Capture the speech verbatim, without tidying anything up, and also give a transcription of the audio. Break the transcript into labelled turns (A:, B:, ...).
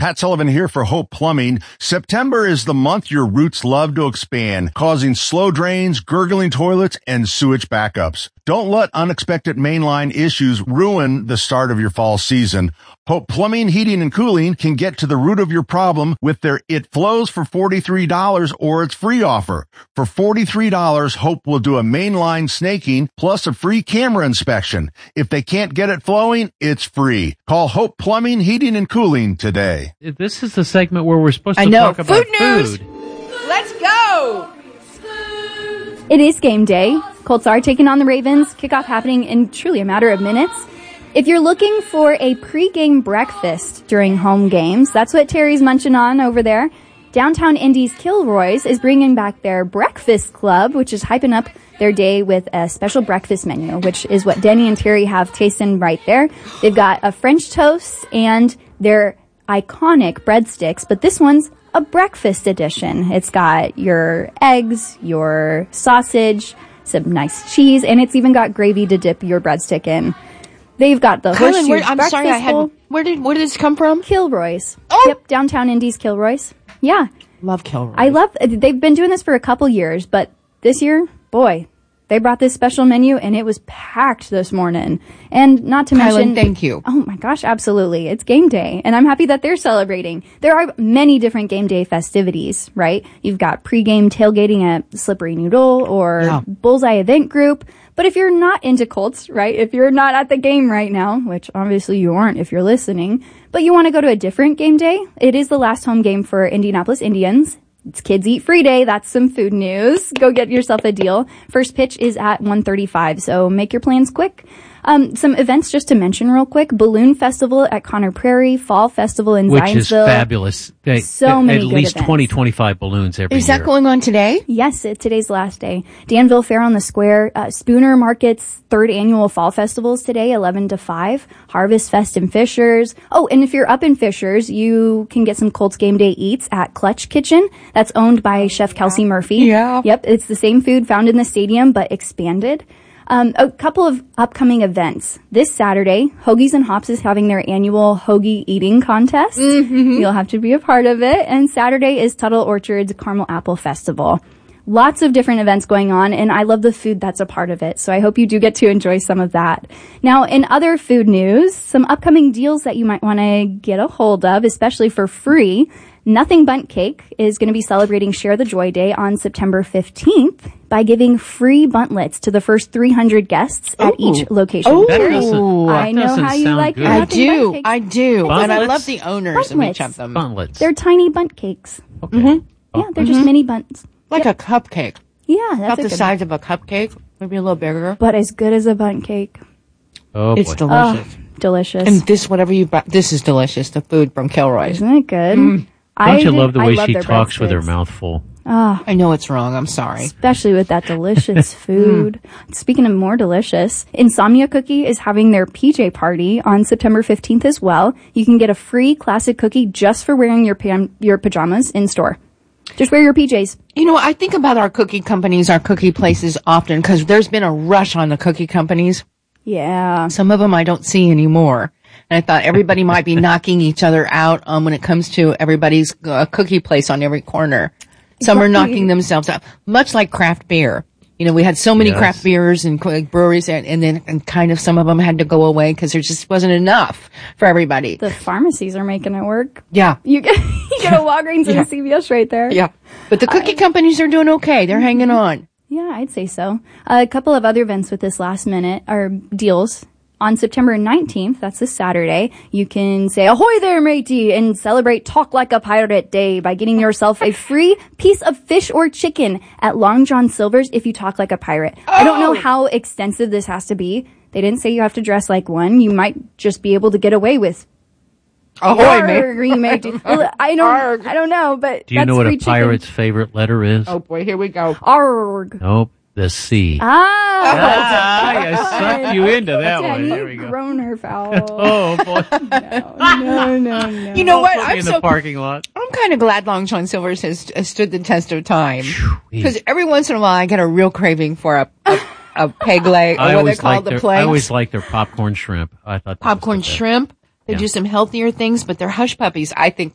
A: Pat Sullivan here for Hope Plumbing. September is the month your roots love to expand, causing slow drains, gurgling toilets, and sewage backups. Don't let unexpected mainline issues ruin the start of your fall season. Hope Plumbing, Heating, and Cooling can get to the root of your problem with their It Flows for forty-three dollars or its free offer. For forty-three dollars, Hope will do a mainline snaking plus a free camera inspection. If they can't get it flowing, it's free. Call Hope Plumbing, Heating, and Cooling today.
B: This is the segment where we're supposed to
C: I know.
B: talk about
C: food news.
B: food.
C: Let's go.
D: It is game day. Colts are taking on the Ravens. Kickoff happening in truly a matter of minutes. If you're looking for a pregame breakfast during home games, that's what Terry's munching on over there. Downtown Indy's Kilroy's is bringing back their breakfast club, which is hyping up their day with a special breakfast menu, which is what Denny and Terry have tasting right there. They've got a French toast and their iconic breadsticks, but this one's a breakfast edition. It's got your eggs, your sausage, some nice cheese, and it's even got gravy to dip your breadstick in. They've got the
C: Kylan,
D: horseshoe
C: where, I'm
D: breakfast
C: sorry, I had.
D: bowl.
C: Where did where did this come from?
D: Kilroy's.
C: Oh!
D: Yep, downtown Indy's Kilroy's. Yeah.
C: Love Kilroy.
D: I love, they've been doing this for a couple years, but this year, boy, they brought this special menu and it was packed this morning. And not to
C: Kylan,
D: mention,
C: thank you.
D: Oh my gosh, absolutely. It's game day and I'm happy that they're celebrating. There are many different game day festivities, right? You've got pregame tailgating at Slippery Noodle or
C: Yeah.
D: Bullseye Event Group. But if you're not into Colts, right? If you're not at the game right now, which obviously you aren't if you're listening, but you want to go to a different game day, it is the last home game for Indianapolis Indians. It's Kids Eat Free Day. That's some food news. Go get yourself a deal. First pitch is at one thirty-five, so make your plans quick. Um, some events just to mention real quick. Balloon Festival at Conner Prairie, Fall Festival in
B: Which
D: Zionsville.
B: is fabulous. They,
D: So many
B: At
D: good
B: least
D: events.
B: twenty, twenty-five balloons every
C: Is
B: year.
C: that going on today?
D: Yes, it, today's last day. Danville Fair on the Square. Uh, Spooner Market's third annual fall festivals today, eleven to five. Harvest Fest in Fishers. Oh, and if you're up in Fishers, you can get some Colts Game Day eats at Clutch Kitchen. That's owned by Chef Kelsey Murphy.
C: Yeah.
D: Yep, it's the same food found in the stadium, but expanded. Um, a couple of upcoming events. This Saturday, Hoagies and Hops is having their annual hoagie eating contest. Mm-hmm. You'll have to be a part of it. And Saturday is Tuttle Orchard's Caramel Apple Festival. Lots of different events going on, and I love the food that's a part of it. So I hope you do get to enjoy some of that. Now, in other food news, some upcoming deals that you might want to get a hold of, especially for free. Nothing Bundt Cake is going to be celebrating Share the Joy Day on September fifteenth by giving free buntlets to the first three hundred guests at
C: Ooh.
D: each location.
C: Ooh.
B: That doesn't,
D: I
B: that
D: know
B: doesn't
D: how you
B: sound
D: like
B: good.
D: your
C: I
D: Nothing Bundt
C: do.
D: Cakes.
C: I do. And I
B: Buntlets?
C: love the owners of each
D: Buntlets.
C: of them.
B: Buntlets.
D: They're tiny bundt cakes.
B: Okay.
C: Mm-hmm.
D: Yeah, they're just mini bunts.
C: Like a cupcake.
D: Yeah, that's
C: About
D: a
C: the
D: good
C: size of a cupcake. Maybe a little bigger.
D: but as good as a bundt cake.
B: Oh,
C: It's
B: boy.
C: delicious.
D: Delicious.
C: And this, whatever you buy, this is delicious. The food from Kilroy's.
D: Isn't it good?
B: Don't
D: I
B: you
D: did-
B: love the
D: I
B: way
D: love
B: she
D: their
B: talks with her
D: breadsticks.
B: mouth full?
C: I know it's wrong. I'm sorry.
D: Especially with that delicious food. Speaking of more delicious, Insomnia Cookie is having their P J party on September fifteenth as well. You can get a free classic cookie just for wearing your pam- your pajamas in store. Just wear your P Js.
C: You know, I think about our cookie companies, our cookie places often because there's been a rush on the cookie companies.
D: Yeah.
C: Some of them I don't see anymore. And I thought everybody might be knocking each other out um, when it comes to everybody's uh, cookie place on every corner. Some are
D: Exactly.
C: knocking themselves out, much like craft beer. You know, we had so many
B: Yes.
C: craft beers and uh, breweries, and, and then and kind of some of them had to go away because there just wasn't enough for everybody.
D: The pharmacies are making it work.
C: Yeah.
D: You get, you get a Walgreens and
C: Yeah.
D: a C V S right there.
C: Yeah. But the cookie companies are doing okay. They're hanging on.
D: Yeah, I'd say so. Uh, a couple of other events with this last minute are deals. On September nineteenth, that's this Saturday, you can say, ahoy there, matey, and celebrate Talk Like a Pirate Day by getting yourself a free piece of fish or chicken at Long John Silver's if you talk like a pirate. Oh. I don't know how extensive this has to be. They didn't say you have to dress like one. You might just be able to get away with
C: Ahoy,
D: Arg,
C: mate.
D: you matey. Well, I don't, I don't know, but
B: Do you
D: that's
B: know what
D: free
B: a
D: chicken.
B: pirate's favorite letter is?
C: Oh, boy, here we go.
D: Arg.
B: Nope. The C.
D: Ah!
B: Ah, I sucked you into that one.
D: Danny,
B: There we go.
D: groaner foul.
B: Oh, boy.
D: No, no, no.
C: You know what?
B: Put me
C: I'm
B: in
C: so
B: the parking lot.
C: I'm kind of glad Long John Silver's has, has stood the test of time.
B: Phew.
C: Because every once in a while I get a real craving for a, a, a peg leg, or
B: I
C: what they
B: always
C: call
B: like
C: the
B: their,
C: plates.
B: I always like their popcorn shrimp. I thought that was
C: Popcorn
B: the best.
C: shrimp. They
B: Yeah.
C: do some healthier things, but they're hush puppies. I think